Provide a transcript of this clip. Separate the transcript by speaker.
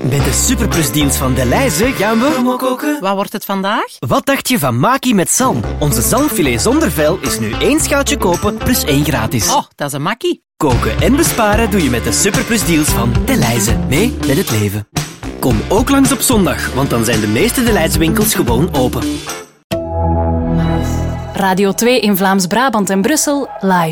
Speaker 1: Met de superplusdeals van Delhaize gaan we promo koken.
Speaker 2: Wat wordt het vandaag?
Speaker 1: Wat dacht je van Maki met zalm? Onze zalmfilet zonder vel is nu 1 schaaltje kopen plus 1 gratis.
Speaker 2: Oh, dat is een makkie.
Speaker 1: Koken en besparen doe je met de superplusdeals van Delhaize. Mee met het leven. Kom ook langs op zondag, want dan zijn de meeste Delhaize winkels gewoon open.
Speaker 3: Radio 2 in Vlaams-Brabant en Brussel live.